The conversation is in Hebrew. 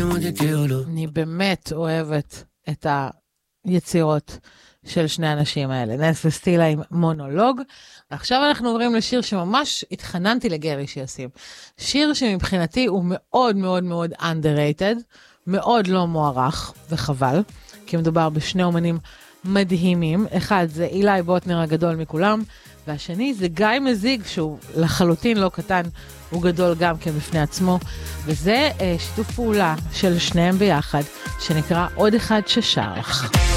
אני באמת אוהבת את היצירות של שני האנשים האלה, נס וסטילה עם מונולוג. עכשיו אנחנו עוברים לשיר שממש התחננתי לגרי שישים. שיר שמבחינתי הוא מאוד מאוד מאוד underrated, מאוד לא מוערך, וחבל, כי מדובר בשני אומנים מדהימים. אחד זה אילי בוטנר הגדול מכולם, והשני זה גיא מזיג, שהוא לחלוטין לא קטן, הוא גדול גם כן בפני עצמו, וזה שיתוף פעולה של שניהם ביחד, שנקרא עוד אחד ששר לך.